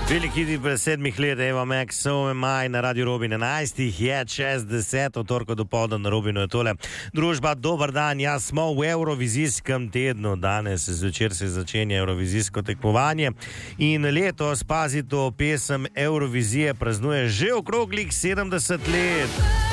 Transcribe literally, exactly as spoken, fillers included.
Veliki hit pred sedmih let, Eva Max, So Am I na Radio Robin enajstih, je čez deset, od torka do povdan na Robinu je tole. Družba, dober dan, ja smo v Eurovizijskem tednu, danes zvečer se začenja Eurovizijsko tekmovanje in letos, pazi to, pesem Eurovizije praznuje že okroglih sedemdeset let.